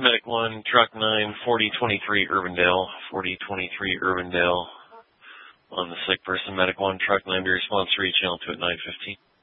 Medic 1, Truck 9, 4023 Urbandale, 4023 Urbandale. On the sick person, Medic 1, Truck 9, be response to reach out to at 9:15.